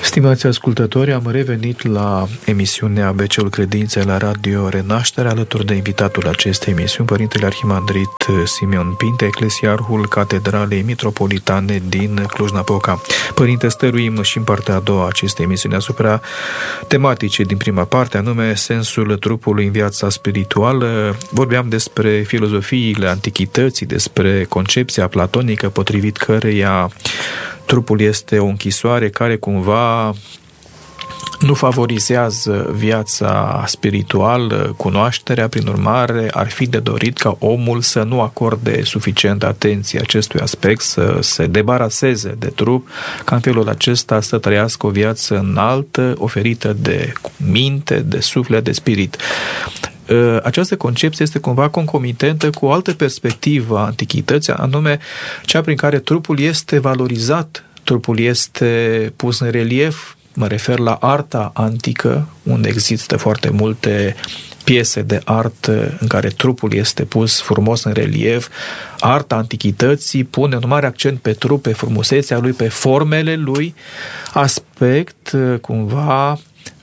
Stimați ascultători, am revenit la emisiunea ABC-ul Credinței la Radio Renaștere, alături de invitatul acestei emisiuni, Părintele Arhimandrit Simeon Pinte, eclesiarhul Catedralei Mitropolitane din Cluj-Napoca. Părinte, stăruim și în partea a doua acestei emisiuni asupra tematicii din prima parte, anume sensul trupului în viața spirituală. Vorbeam despre filozofiile antichității, despre concepția platonică potrivit căreia trupul este o închisoare care cumva nu favorizează viața spirituală, cunoașterea, prin urmare ar fi de dorit ca omul să nu acorde suficientă atenție acestui aspect, să se debaraseze de trup, ca în felul acesta să trăiască o viață înaltă, oferită de minte, de suflet, de spirit. Această concepție este cumva concomitentă cu o altă perspectivă a antichității, anume cea prin care trupul este valorizat, trupul este pus în relief. Mă refer la arta antică, unde există foarte multe piese de artă în care trupul este pus frumos în relief. Arta antichității pune un mare accent pe trup, pe frumusețea lui, pe formele lui, aspect cumva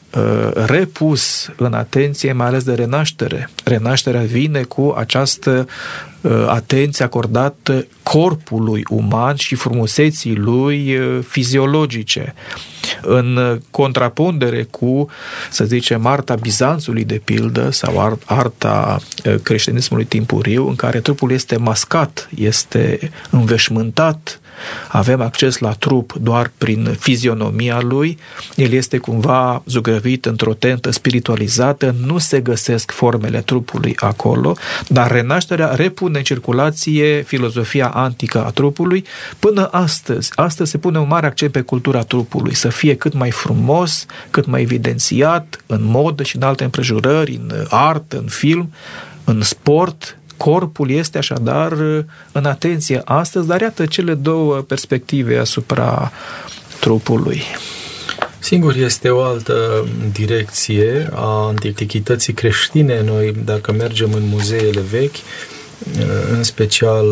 repus în atenție, mai ales de renaștere. Renașterea vine cu această atenție acordată corpului uman și frumuseții lui fiziologice, în contrapondere cu, să zicem, arta Bizanțului de pildă sau arta creștinismului timpuriu, în care trupul este mascat, este înveșmântat, avem acces la trup doar prin fizionomia lui, el este cumva zugrăvit într-o tentă spiritualizată, nu se găsesc formele trupului acolo, dar renașterea repune în circulație filozofia antică a trupului până astăzi. Astăzi se pune un mare accent pe cultura trupului, să fie cât mai frumos, cât mai evidențiat în modă și în alte împrejurări, în artă, în film, în sport. Corpul este așadar în atenție astăzi, dar iată cele două perspective asupra trupului. Sigur, este o altă direcție a antichității creștine. Noi, dacă mergem în muzeele vechi, în special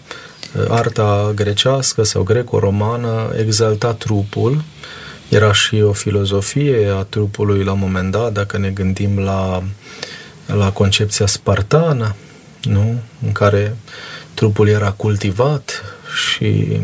arta grecească sau greco-romană, exalta trupul. Era și o filozofie a trupului la un moment dat, dacă ne gândim la concepția spartană, nu? În care trupul era cultivat și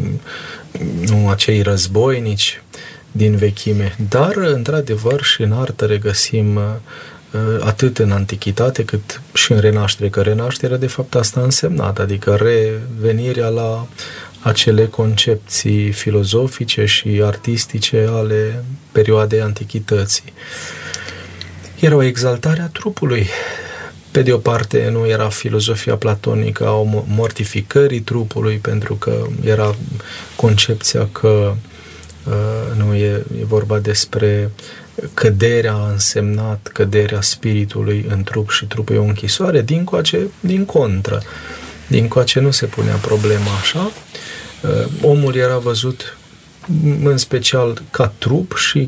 nu acei războinici din vechime. Dar, într-adevăr, și în artă regăsim atât în antichitate cât și în renaștere, că renașterea de fapt asta a însemnat, adică revenirea la acele concepții filozofice și artistice ale perioadei antichității. Era o exaltare a trupului. Pe de o parte, nu era filozofia platonică a mortificării trupului, pentru că era concepția că nu e vorba despre căderea, a însemnat căderea spiritului în trup și trupul e o închisoare, din contră. Din coace nu se punea problema așa. Omul era văzut în special ca trup și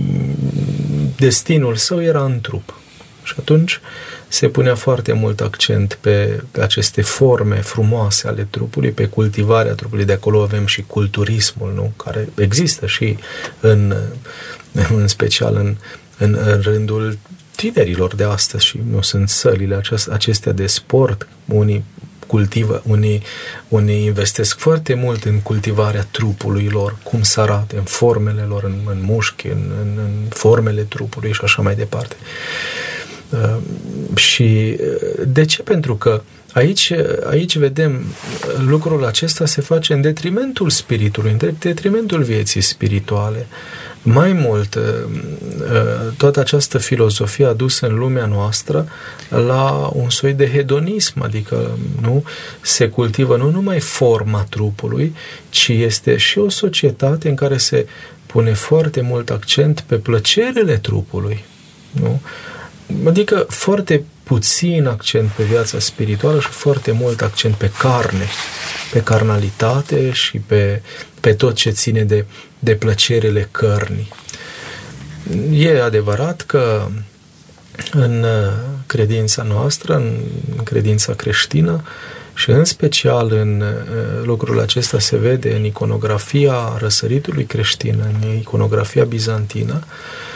destinul său era în trup. Și atunci se punea foarte mult accent pe aceste forme frumoase ale trupului, pe cultivarea trupului. De acolo avem și culturismul, nu? Care există și în special în rândul tinerilor de astăzi și nu sunt sălile acestea de sport. Unii cultivă, unii investesc foarte mult în cultivarea trupului lor, cum să arate, în formele lor, în mușchi, în formele trupului și așa mai departe. Și de ce? Pentru că aici vedem lucrul acesta se face în detrimentul spiritului, în detrimentul vieții spirituale. Mai mult, toată această filozofie a dus în lumea noastră la un soi de hedonism, adică nu se cultivă nu numai forma trupului, ci este și o societate în care se pune foarte mult accent pe plăcerile trupului, nu? Adică foarte puțin accent pe viața spirituală și foarte mult accent pe carne, pe carnalitate și pe tot ce ține de plăcerile cărnii. E adevărat că în credința noastră, în credința creștină, Și în special în lucrul acesta se vede în iconografia răsăritului creștin, în iconografia bizantină,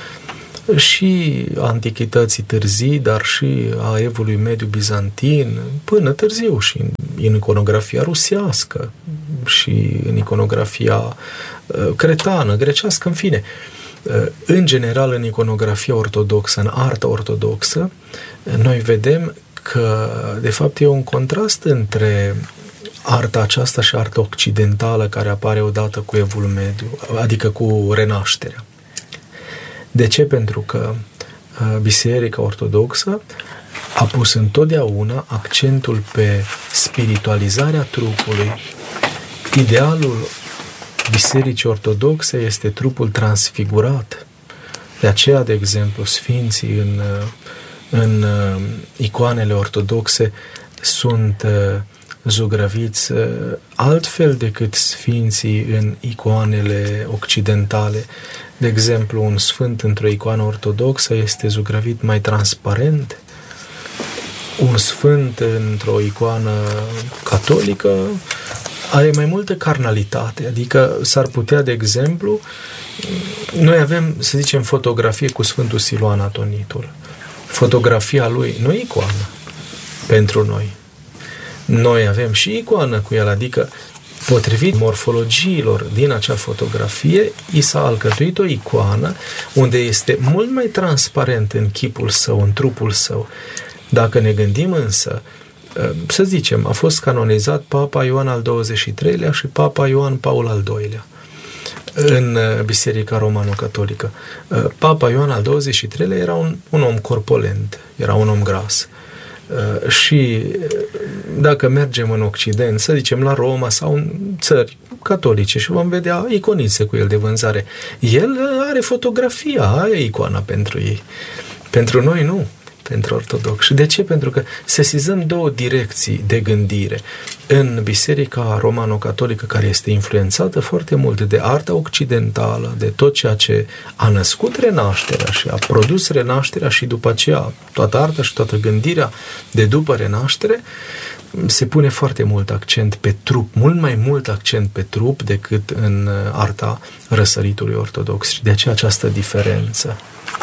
și a antichității târzii, dar și a evului mediu bizantin, până târziu și în iconografia rusească și în iconografia cretană, grecească, în fine. În general, în iconografia ortodoxă, în arta ortodoxă, noi vedem că, de fapt, e un contrast între arta aceasta și arta occidentală care apare odată cu evul mediu, adică cu renașterea. De ce? Pentru că Biserica Ortodoxă a pus întotdeauna accentul pe spiritualizarea trupului. Idealul Bisericii Ortodoxe este trupul transfigurat. De aceea, de exemplu, sfinții în icoanele ortodoxe sunt zugrăviți altfel decât sfinții în icoanele occidentale. De exemplu, un sfânt într-o icoană ortodoxă este zugrăvit mai transparent. Un sfânt într-o icoană catolică are mai multă carnalitate. Adică s-ar putea, de exemplu, noi avem, să zicem, fotografie cu Sfântul Siluan Atonitul. Fotografia lui nu e icoană pentru noi. Noi avem și icoană cu el, adică potrivit morfologiilor din acea fotografie, i s-a alcătuit o icoană unde este mult mai transparent în chipul său, în trupul său. Dacă ne gândim însă, să zicem, a fost canonizat Papa Ioan al XXIII-lea și Papa Ioan Paul al II-lea în Biserica Romano-Catolică. Papa Ioan al XXIII-lea era un om corpulent, era un om gras. Și dacă mergem în Occident, să zicem la Roma sau în țări catolice și vom vedea iconițe cu el de vânzare, el are fotografia, aia e icoana pentru ei. Pentru noi nu, pentru ortodoxi. De ce? Pentru că sesizăm două direcții de gândire. În Biserica Romano-Catolică, care este influențată foarte mult de arta occidentală, de tot ceea ce a născut renașterea și a produs renașterea și după aceea toată arta și toată gândirea de după renaștere, se pune foarte mult accent pe trup, mult mai mult accent pe trup decât în arta răsăritului ortodox și de aceea această diferență.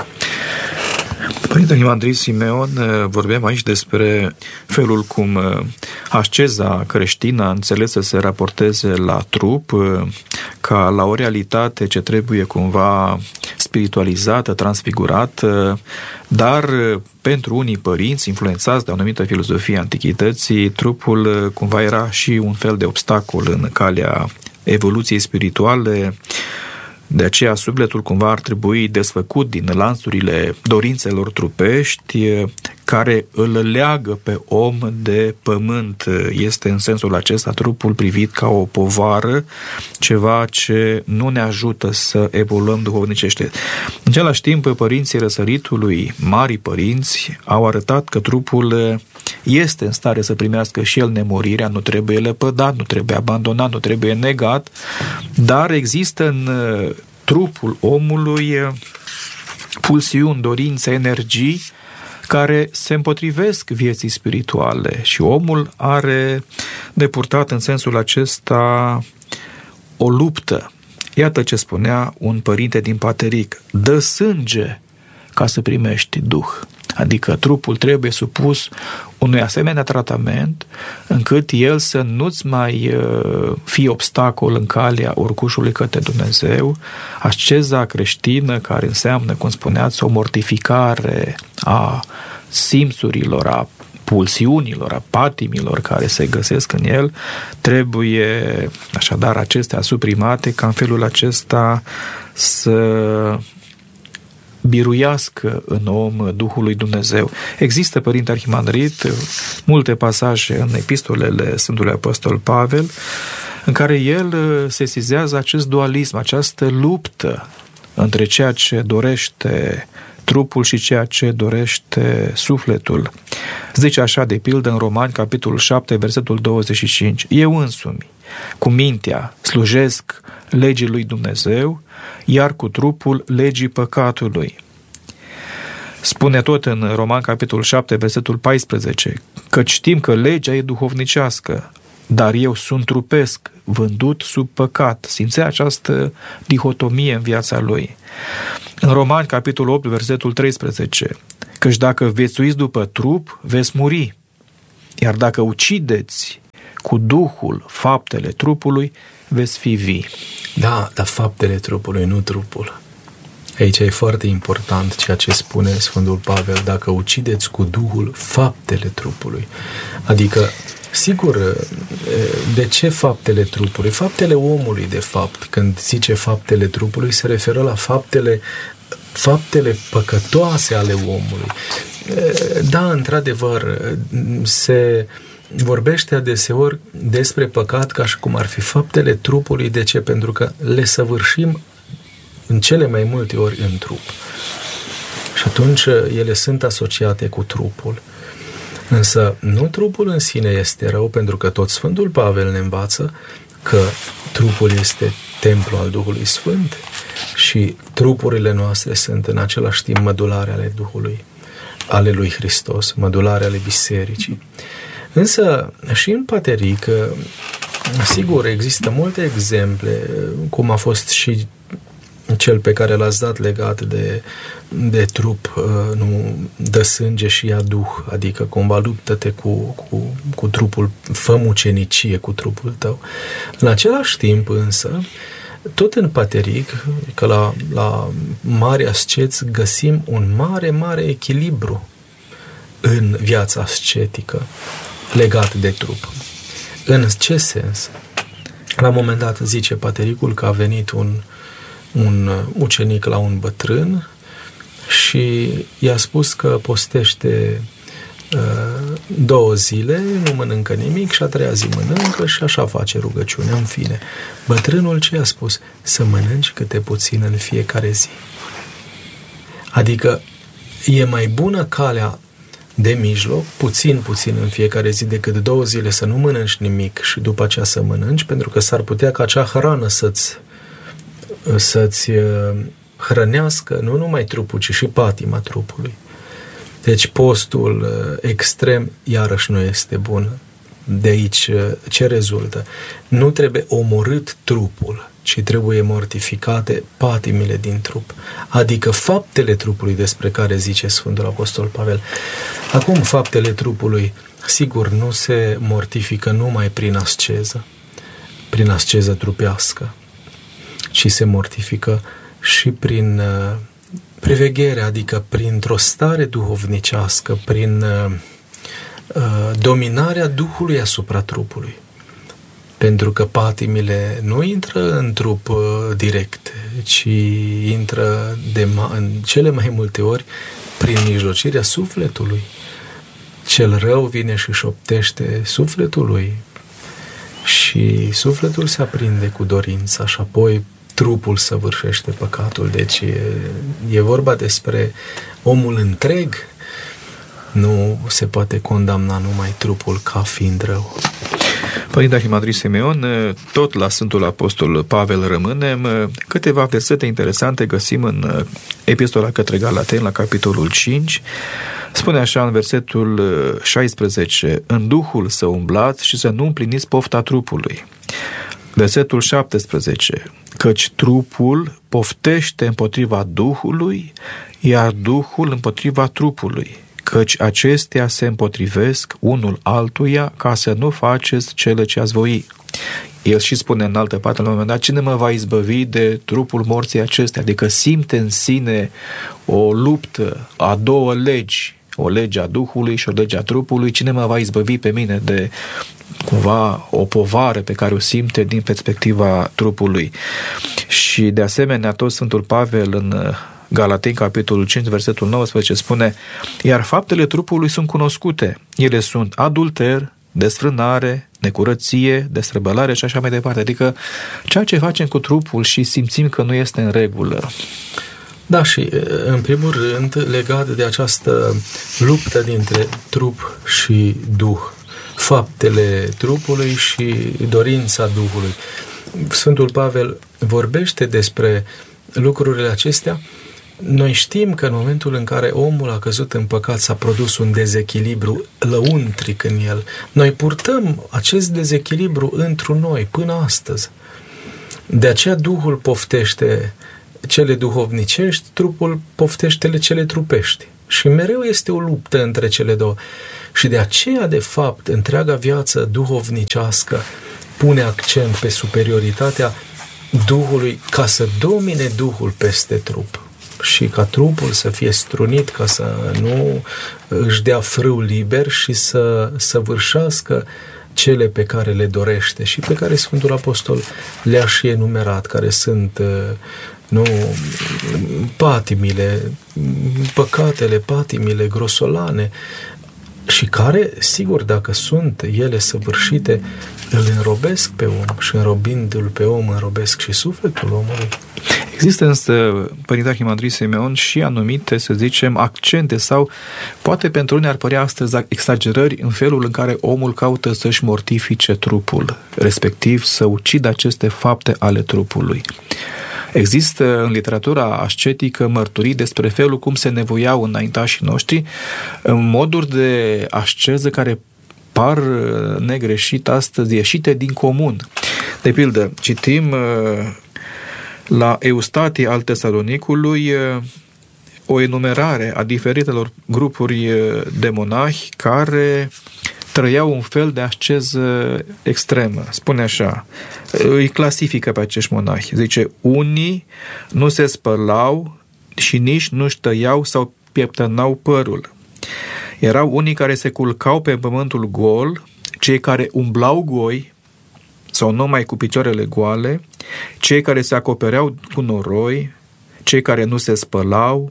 Părinte Arhimandrit Simeon, vorbim aici despre felul cum asceza creștină a înțeles să se raporteze la trup ca la o realitate ce trebuie cumva spiritualizată, transfigurată, dar pentru unii părinți, influențați de o anumită filozofie antichității, trupul cumva era și un fel de obstacol în calea evoluției spirituale. De aceea sufletul cumva ar trebui desfăcut din lanțurile dorințelor trupești care îl leagă pe om de pământ. Este în sensul acesta trupul privit ca o povară, ceva ce nu ne ajută să evoluăm duhovnicește. În același timp, părinții răsăritului, marii părinți, au arătat că trupul este în stare să primească și el nemurirea, nu trebuie lepădat, nu trebuie abandonat, nu trebuie negat, dar există în trupul omului pulsiuni, dorințe, energii care se împotrivesc vieții spirituale și omul are de purtat în sensul acesta o luptă. Iată ce spunea un părinte din Pateric: dă sânge ca să primești duh. Adică trupul trebuie supus unui asemenea tratament încât el să nu-ți mai fie obstacol în calea urcușului către Dumnezeu. Asceza creștină, care înseamnă, cum spuneați, o mortificare a simțurilor, a pulsiunilor, a patimilor care se găsesc în el, trebuie așadar acestea suprimate ca în felul acesta să biruiască în om Duhul lui Dumnezeu. Există, Părinte Arhimandrit, multe pasaje în epistolele Sfântului Apostol Pavel în care el sesizează acest dualism, această luptă între ceea ce dorește trupul și ceea ce dorește sufletul. Zice așa, de pildă, în Romani, capitolul 7, versetul 25: eu însumi, cu mintea, slujesc legii lui Dumnezeu, iar cu trupul legii păcatului. Spune tot în Roman, capitolul 7, versetul 14, că știm că legea e duhovnicească, dar eu sunt trupesc, vândut sub păcat. Simțea această dihotomie în viața lui. În Roman, capitolul 8, versetul 13, căci dacă viețuiți după trup, veți muri, iar dacă ucideți cu Duhul faptele trupului, veți fi vii. Da, dar faptele trupului, nu trupul. Aici e foarte important ceea ce spune Sfântul Pavel, dacă ucideți cu Duhul faptele trupului. Adică, sigur, de ce faptele trupului? Faptele omului, de fapt, când zice faptele trupului, se referă la faptele păcătoase ale omului. Da, într-adevăr, se vorbește adeseori despre păcat ca și cum ar fi faptele trupului. De ce? Pentru că le săvârșim în cele mai multe ori în trup. Și atunci ele sunt asociate cu trupul. Însă nu trupul în sine este rău, pentru că tot Sfântul Pavel ne învață că trupul este templu al Duhului Sfânt și trupurile noastre sunt în același timp mădulare ale Duhului, ale lui Hristos, mădulare ale bisericii. Însă și în paterică, sigur, există multe exemple, cum a fost și cel pe care l-ați dat legat de trup, nu dă sânge și ia duh, adică cumva luptă-te cu trupul, fă mucenicie cu trupul tău. În același timp însă, tot în pateric, că la mari asceți găsim un mare echilibru în viața ascetică legat de trup. În ce sens? La un moment dat zice patericul că a venit un ucenic la un bătrân și i-a spus că postește 2 zile, nu mănâncă nimic și a 3-a zi mănâncă și așa face rugăciune. În fine, bătrânul ce i-a spus? Să mănânci câte puțin în fiecare zi. Adică e mai bună calea de mijloc, puțin în fiecare zi, decât 2 zile să nu mănânci nimic și după aceea să mănânci, pentru că s-ar putea ca acea hrană să-ți hrănească nu numai trupul, ci și patima trupului. Deci postul extrem iarăși nu este bun. De aici ce rezultă? Nu trebuie omorât trupul, ci trebuie mortificate patimile din trup. Adică faptele trupului despre care zice Sfântul Apostol Pavel. Acum, faptele trupului, sigur, nu se mortifică numai prin asceză trupească, ci se mortifică și prin priveghere, adică printr-o stare duhovnicească, prin dominarea Duhului asupra trupului. Pentru că patimile nu intră în trup direct, ci intră în cele mai multe ori prin mijlocirea sufletului. Cel rău vine și șoptește sufletului și sufletul se aprinde cu dorința și apoi trupul săvârșește păcatul. Deci e vorba despre omul întreg. Nu se poate condamna numai trupul ca fiind rău. Părinte Arhimandrit Simeon, tot la Sfântul Apostol Pavel rămânem. Câteva versete interesante găsim în Epistola către Galateni, la capitolul 5. Spune așa în versetul 16: în Duhul să umblați și să nu împliniți pofta trupului. Versetul 17: căci trupul poftește împotriva Duhului, iar Duhul împotriva trupului, căci acestea se împotrivesc unul altuia ca să nu faceți cele ce ați voi. El și spune în altă parte, la un moment dat, cine mă va izbăvi de trupul morții acestea? Adică simte în sine o luptă a 2 legi, o lege a Duhului și o lege a trupului. Cine mă va izbăvi pe mine de cumva o povară pe care o simte din perspectiva trupului? Și de asemenea, tot Sfântul Pavel în Galateni, capitolul 5, versetul 19 spune: iar faptele trupului sunt cunoscute. Ele sunt adulter, desfrânare, necurăție, destrăbălare și așa mai departe. Adică ceea ce facem cu trupul și simțim că nu este în regulă. Da, și în primul rând, legat de această luptă dintre trup și Duh, faptele trupului și dorința Duhului. Sfântul Pavel vorbește despre lucrurile acestea Noi știm că în momentul în care omul a căzut în păcat s-a produs un dezechilibru lăuntric în el. Noi purtăm acest dezechilibru întru noi până astăzi. De aceea Duhul poftește cele duhovnicești, trupul poftește cele trupești. Și mereu este o luptă între cele două. Și de aceea, de fapt, întreaga viață duhovnicească pune accent pe superioritatea Duhului ca să domine Duhul peste trup și ca trupul să fie strunit, ca să nu își dea frâu liber și să săvârșească cele pe care le dorește și pe care Sfântul Apostol le-a și enumerat, care sunt patimile, păcatele, patimile grosolane, și care, sigur, dacă sunt ele săvârșite, îl înrobesc pe om și înrobindu-l pe om, înrobesc și sufletul omului. Există însă, Părinte Arhimandrit Simeon, și anumite, să zicem, accente sau poate pentru unii ar părea astăzi exagerări în felul în care omul caută să-și mortifice trupul, respectiv să ucidă aceste fapte ale trupului. Există în literatura ascetică mărturii despre felul cum se nevoiau înaintașii noștri în moduri de asceză care par negreșit astăzi, ieșite din comun. De pildă, citim la Eustatie al Tesalonicului o enumerare a diferitelor grupuri de monahi care trăiau un fel de asceză extremă. Spune așa, îi clasifică pe acești monahi. Zice, unii nu se spălau și nici nu-și tăiau sau pieptănau părul. Erau unii care se culcau pe pământul gol, cei care umblau goi sau numai cu picioarele goale, cei care se acopereau cu noroi, cei care nu se spălau,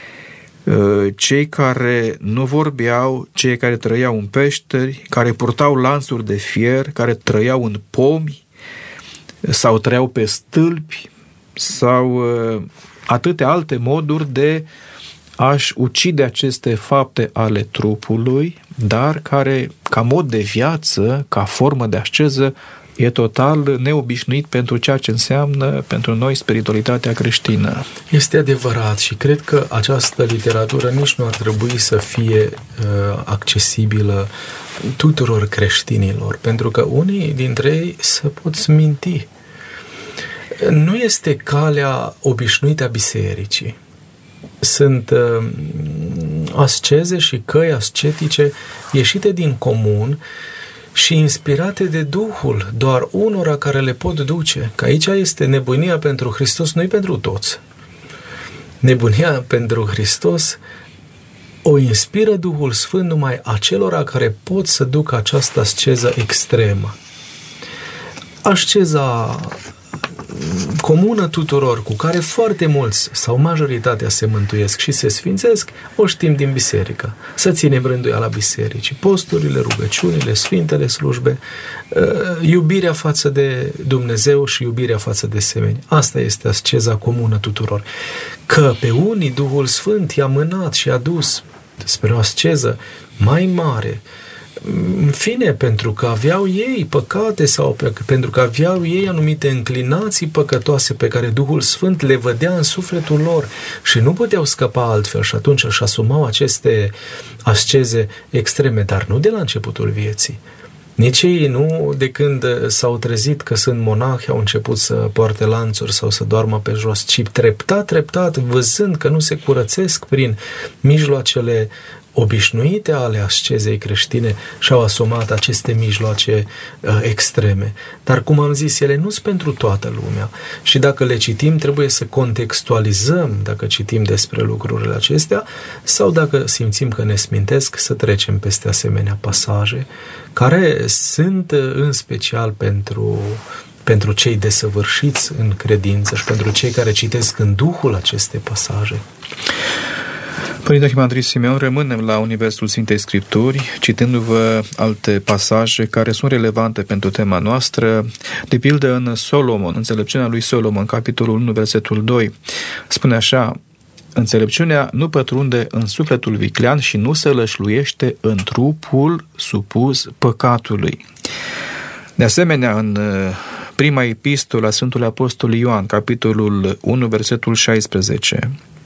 cei care nu vorbeau, cei care trăiau în peșteri, care purtau lansuri de fier, care trăiau în pomi sau trăiau pe stâlpi sau atâtea alte moduri de a-și ucide aceste fapte ale trupului, dar care, ca mod de viață, ca formă de asceză, e total neobișnuit pentru ceea ce înseamnă pentru noi spiritualitatea creștină. Este adevărat și cred că această literatură nici nu ar trebui să fie accesibilă tuturor creștinilor, pentru că unii dintre ei se pot sminti. Nu este calea obișnuită a bisericii. Sunt asceze și căi ascetice ieșite din comun și inspirate de Duhul, doar unora care le pot duce. Că aici este nebunia pentru Hristos, nu-i pentru toți. Nebunia pentru Hristos o inspiră Duhul Sfânt numai acelora care pot să ducă această asceză extremă. Asceza comună tuturor, cu care foarte mulți sau majoritatea se mântuiesc și se sfințesc, o știm din biserică. Să ținem rânduiala bisericii, posturile, rugăciunile, sfintele slujbe, iubirea față de Dumnezeu și iubirea față de semeni. Asta este asceza comună tuturor. Că pe unii Duhul Sfânt i-a mânat și a dus spre o asceză mai mare, în fine, pentru că aveau ei păcate sau pentru că aveau ei anumite înclinații păcătoase pe care Duhul Sfânt le vedea în sufletul lor și nu puteau scăpa altfel și atunci își asumau aceste asceze extreme, dar nu de la începutul vieții. Nici ei nu de când s-au trezit că sunt monahi au început să poarte lanțuri sau să doarmă pe jos, ci treptat, văzând că nu se curățesc prin mijloacele obișnuite ale ascezei creștine și-au asumat aceste mijloace extreme. Dar, cum am zis, ele nu sunt pentru toată lumea și dacă le citim, trebuie să contextualizăm dacă citim despre lucrurile acestea sau dacă simțim că ne smintesc, să trecem peste asemenea pasaje care sunt în special pentru cei desăvârșiți în credință și pentru cei care citesc în Duhul aceste pasaje. Părinte Arhimandrit Simeon, rămânem la universul Sfintei Scripturi, citându-vă alte pasaje care sunt relevante pentru tema noastră. De pildă în Solomon, înțelepciunea lui Solomon, capitolul 1, versetul 2, spune așa: înțelepciunea nu pătrunde în sufletul viclean și nu se lășluiește în trupul supus păcatului. De asemenea, în prima epistolă a Sfântului Apostol Ioan, capitolul 1, versetul 16,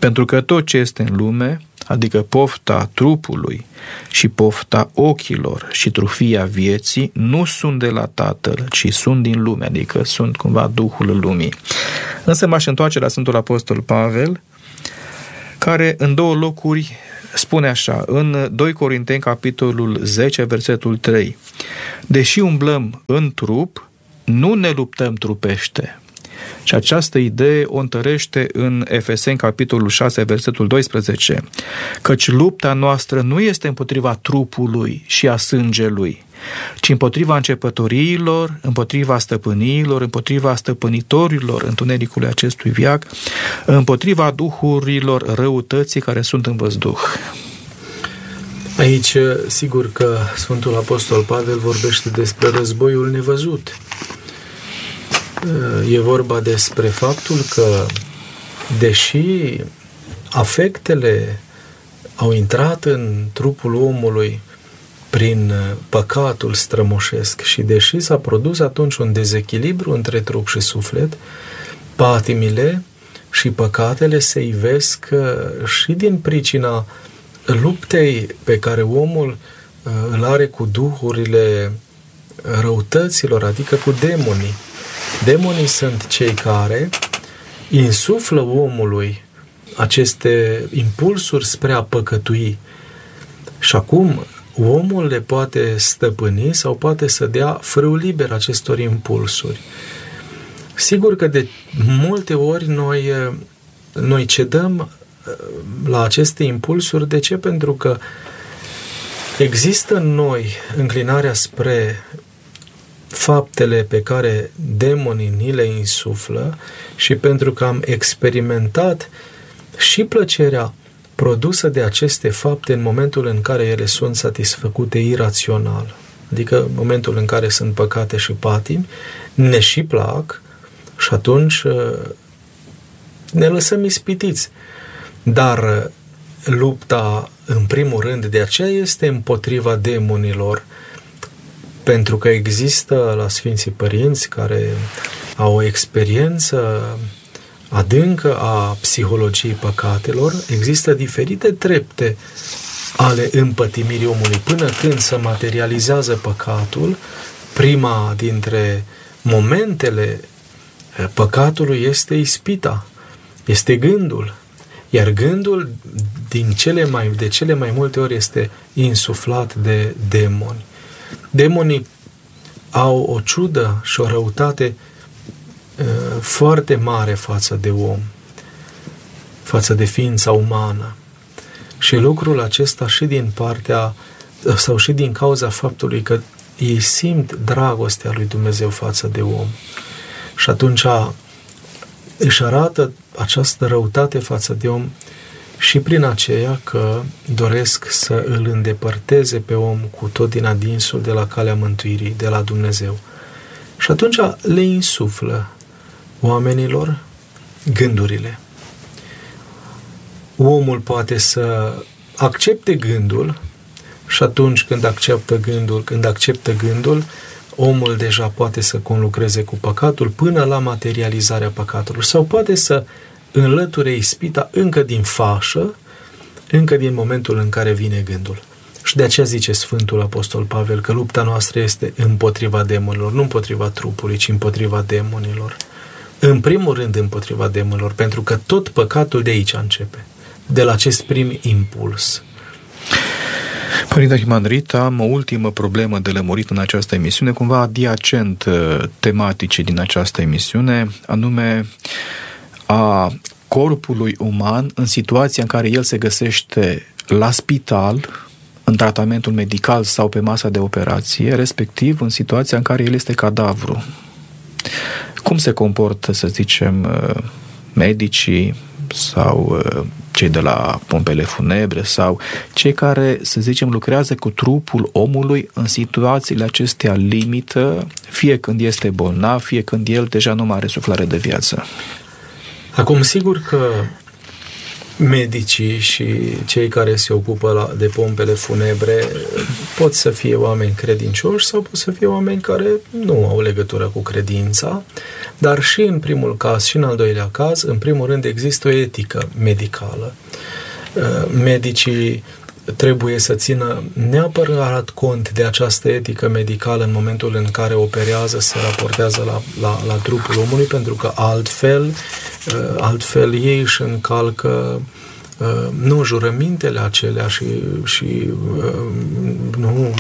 Pentru că tot ce este în lume, adică pofta trupului și pofta ochilor și trufia vieții, nu sunt de la Tatăl, ci sunt din lume, adică sunt cumva Duhul lumii. Însă m-aș întoarce la Sfântul Apostol Pavel, care în 2 locuri spune așa, în 2 Corinteni, capitolul 10, versetul 3: deși umblăm în trup, nu ne luptăm trupește. Și această idee o întărește în Efeseni, capitolul 6, versetul 12, căci lupta noastră nu este împotriva trupului și a sângelui, ci împotriva începătoriilor, împotriva stăpâniilor, împotriva stăpânitorilor întunericului acestui veac, împotriva duhurilor răutății care sunt în văzduh. Aici, sigur că Sfântul Apostol Pavel vorbește despre războiul nevăzut. E vorba despre faptul că, deși afectele au intrat în trupul omului prin păcatul strămoșesc și deși s-a produs atunci un dezechilibru între trup și suflet, patimile și păcatele se ivesc și din pricina luptei pe care omul îl are cu duhurile răutăților, adică cu demonii. Demonii sunt cei care insuflă omului aceste impulsuri spre a păcătui. Și acum omul le poate stăpâni sau poate să dea frâu liber acestor impulsuri. Sigur că de multe ori noi cedăm la aceste impulsuri. De ce? Pentru că există în noi înclinarea spre faptele pe care demonii ni le insuflă și pentru că am experimentat și plăcerea produsă de aceste fapte în momentul în care ele sunt satisfăcute irațional, adică în momentul în care sunt păcate și patimi, ne și plac și atunci ne lăsăm ispitiți. Dar lupta, în primul rând, de aceea este împotriva demonilor, pentru că există la Sfinții Părinți care au o experiență adâncă a psihologiei păcatelor, există diferite trepte ale împătimirii omului până când se materializează păcatul. Prima dintre momentele păcatului este ispita, este gândul, iar gândul de cele mai multe ori este insuflat de demoni. Demonii au o ciudă și o răutate foarte mare față de om, față de ființa umană. Și lucrul acesta și din partea sau și din cauza faptului că ei simt dragostea lui Dumnezeu față de om. Și atunci își arată această răutate față de om și prin aceea că doresc să îl îndepărteze pe om cu tot din adinsul de la calea mântuirii, de la Dumnezeu. Și atunci le insuflă oamenilor gândurile. Omul poate să accepte gândul și atunci când acceptă gândul, omul deja poate să conlucreze cu păcatul până la materializarea păcatului sau poate să înlăture ispita încă din fașă, încă din momentul în care vine gândul. Și de aceea zice Sfântul Apostol Pavel că lupta noastră este împotriva demonilor, nu împotriva trupului, ci împotriva demonilor. În primul rând împotriva demonilor, pentru că tot păcatul de aici începe, de la acest prim impuls. Părinte Arhimandrit, am o ultimă problemă de lămurit în această emisiune, cumva adiacent tematicii din această emisiune, anume a corpului uman în situația în care el se găsește la spital, în tratamentul medical sau pe masa de operație, respectiv în situația în care el este cadavru. Cum se comportă, să zicem, medicii sau cei de la pompele funebre sau cei care, să zicem, lucrează cu trupul omului în situațiile acestea limită, fie când este bolnav, fie când el deja nu mai are suflare de viață? Acum, sigur că medicii și cei care se ocupă de pompele funebre pot să fie oameni credincioși sau pot să fie oameni care nu au legătură cu credința, Dar și în primul caz și în al doilea caz, în primul rând există o etică medicală. Medicii trebuie să țină neapărat cont de această etică medicală în momentul în care operează, se raportează la trupul omului, pentru că altfel ei își încalcă nu jurămintele acelea și nu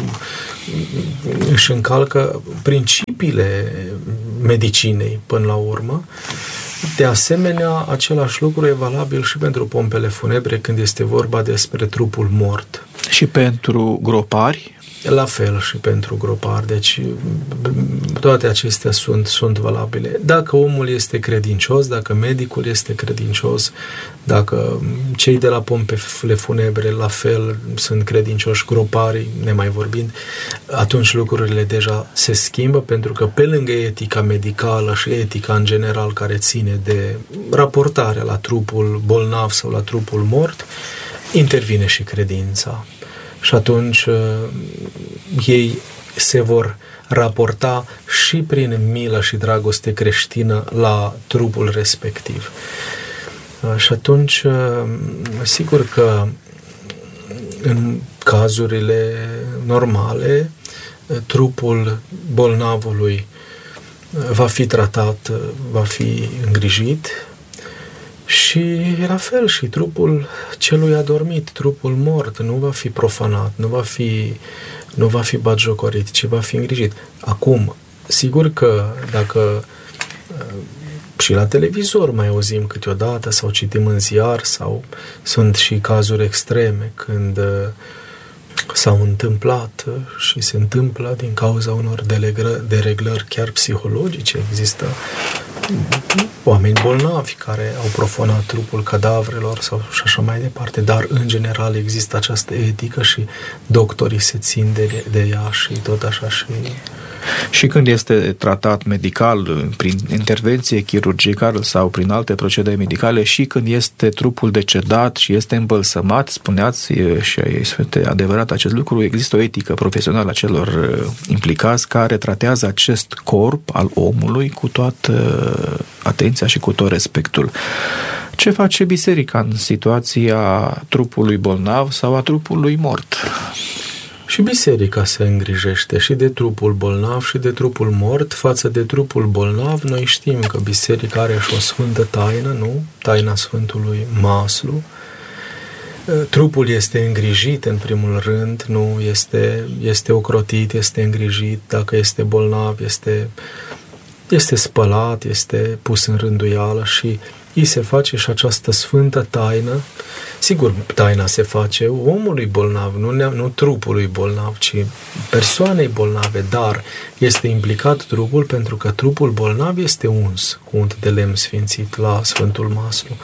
își încalcă principiile medicinei până la urmă. De asemenea, același lucru e valabil și pentru pompele funebre când este vorba despre trupul mort. Și pentru gropari? La fel și pentru gropari. Deci toate acestea sunt valabile. Dacă omul este credincios, dacă medicul este credincios, dacă cei de la pompele funebre la fel sunt credincioși, groparii, nemai vorbind, atunci lucrurile deja se schimbă, pentru că pe lângă etica medicală și etica în general care ține de raportarea la trupul bolnav sau la trupul mort, intervine și credința. Și atunci ei se vor raporta și prin milă și dragoste creștină la trupul respectiv. Și atunci, sigur că în cazurile normale, trupul bolnavului va fi tratat, va fi îngrijit, și la fel și trupul celui adormit, trupul mort, nu va fi profanat, nu va fi batjocorit, ci va fi îngrijit. Acum, sigur că dacă și la televizor mai auzim câteodată sau citim în ziar, sau sunt și cazuri extreme când s-au întâmplat și se întâmplă din cauza unor dereglări chiar psihologice. Există oameni bolnavi care au profanat trupul cadavrelor sau și așa mai departe, dar în general există această etică și doctorii se țin de ea și tot așa. Și când este tratat medical, prin intervenție chirurgicală sau prin alte procedee medicale, și când este trupul decedat și este îmbălsămat, spuneați și este adevărat acest lucru, există o etică profesională a celor implicați care tratează acest corp al omului cu toată atenția și cu tot respectul. Ce face biserica în situația trupului bolnav sau a trupului mort? Și biserica se îngrijește și de trupul bolnav și de trupul mort. Față de trupul bolnav, noi știm că biserica are și o sfântă taină, nu? Taina Sfântului Maslu. Trupul este îngrijit în primul rând, nu? Este ocrotit, este îngrijit. Dacă este bolnav, este spălat, este pus în rânduială și îi se face și această sfântă taină. Sigur, taina se face omului bolnav, nu trupului bolnav, ci persoanei bolnave, dar este implicat trupul pentru că trupul bolnav este uns cu unt de lemn sfințit la Sfântul Maslu.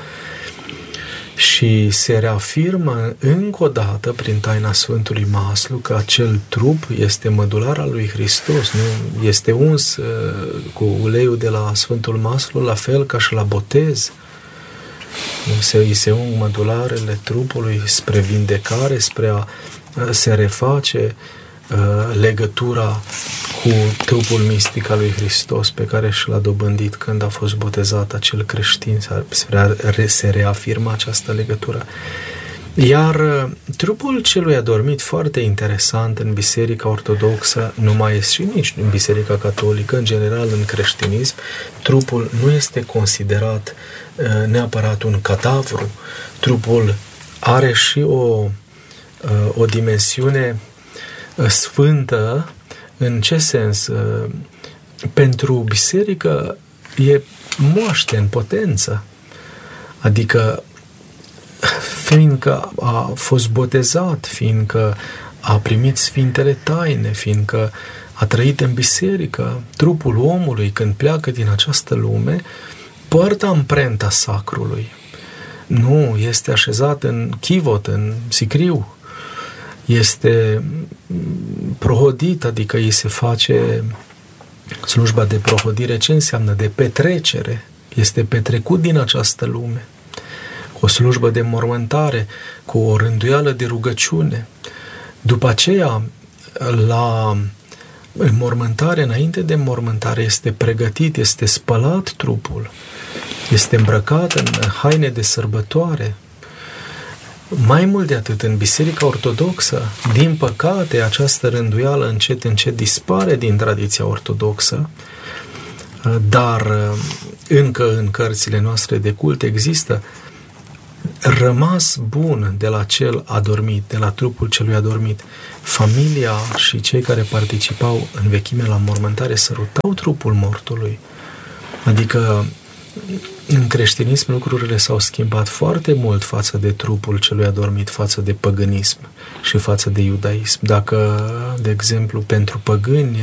Și se reafirmă încă o dată prin taina Sfântului Maslu că acel trup este mădular al lui Hristos, nu? Este uns cu uleiul de la Sfântul Maslu, la fel ca și la botez. Îi se ung mădularele trupului spre vindecare, spre a se reface legătura cu trupul mistic al lui Hristos pe care și l-a dobândit când a fost botezat acel creștin, se reafirmă această legătură. Iar trupul celui adormit, foarte interesant, în Biserica Ortodoxă nu mai este și nici în Biserica Catolică, în general în creștinism, trupul nu este considerat neapărat un cadavru. Trupul are și o dimensiune sfântă. În ce sens? Pentru biserică e moaște în potență. Adică fiindcă a fost botezat, fiindcă a primit sfintele taine, fiindcă a trăit în biserică, trupul omului când pleacă din această lume poartă amprenta sacrului. Nu, este așezat în chivot, în sicriu. Este prohodit, adică îi se face slujba de prohodire. Ce înseamnă? De petrecere. Este petrecut din această lume. Cu o slujbă de mormântare, cu o rânduială de rugăciune. După aceea, la În mormântare, înainte de mormântare, este pregătit, este spălat trupul, este îmbrăcat în haine de sărbătoare. Mai mult de atât, în Biserica Ortodoxă, din păcate, această rânduială încet dispare din tradiția ortodoxă, dar încă în cărțile noastre de cult există rămas bun de la cel adormit, de la trupul celui adormit. Familia și cei care participau în vechime la mormântare sărutau trupul mortului. Adică în creștinism lucrurile s-au schimbat foarte mult față de trupul celui adormit, față de păgânism și față de iudaism. Dacă, de exemplu, pentru păgâni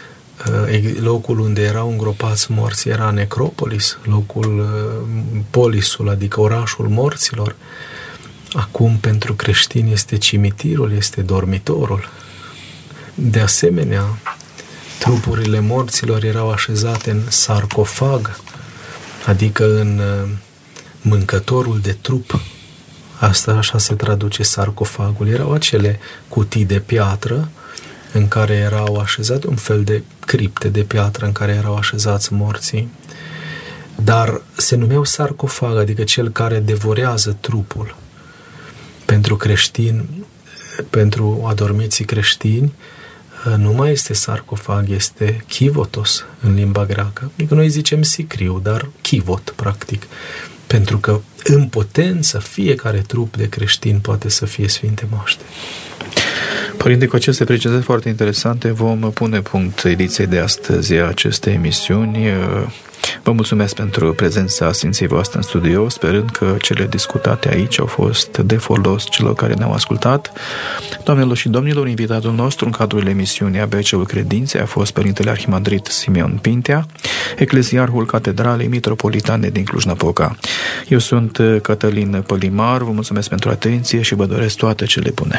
locul unde erau îngropați morții era necropolis, locul, polisul, adică orașul morților, acum pentru creștini este cimitirul, este dormitorul. De asemenea, trupurile morților erau așezate în sarcofag, adică în mâncătorul de trup. Asta așa se traduce sarcofagul. Erau acele cutii de piatră în care erau așezate, un fel de cripte de piatră în care erau așezați morții, dar se numeau sarcofag, adică cel care devorează trupul. Pentru creștini, pentru adormiții creștini, nu mai este sarcofag, este chivotos în limba greacă. Adică noi zicem sicriu, dar chivot, practic. Pentru că în potență fiecare trup de creștin poate să fie Sfinte Moaște. Părinte, cu aceste precizări foarte interesante vom pune punct ediției de astăzi a acestei emisiuni. Vă mulțumesc pentru prezența Sfinței voastre în studio, sperând că cele discutate aici au fost de folos celor care ne-au ascultat. Doamnelor și domnilor, invitatul nostru în cadrul emisiunii ABC-ul Credinței a fost Părintele Arhimandrit Simeon Pintea, ecleziarhul Catedralei Mitropolitane din Cluj-Napoca. Eu sunt Cătălin Pălimar, vă mulțumesc pentru atenție și vă doresc toate cele bune.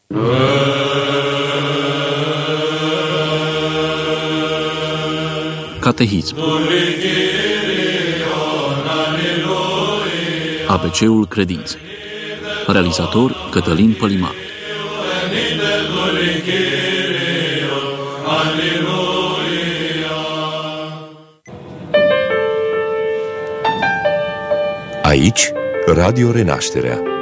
Catehism. ABC-ul Credinței. Realizator Cătălin Pălimar. Aici, Radio Renașterea.